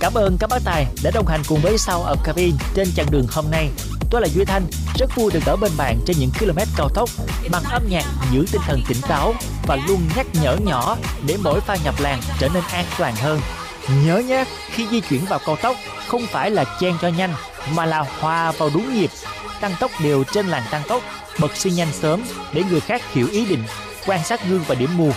Cảm ơn các bác tài đã đồng hành cùng với Sound of Cabin trên chặng đường hôm nay. Tôi là Duy Thanh, rất vui được ở bên bạn trên những km cao tốc, bằng âm nhạc giữ tinh thần tỉnh táo và luôn nhắc nhở nhỏ để mỗi pha nhập làn trở nên an toàn hơn. Nhớ nhé, khi di chuyển vào cao tốc không phải là chen cho nhanh mà là hòa vào đúng nhịp, tăng tốc đều trên làn tăng tốc, bật xi nhan sớm để người khác hiểu ý định, quan sát gương và điểm mù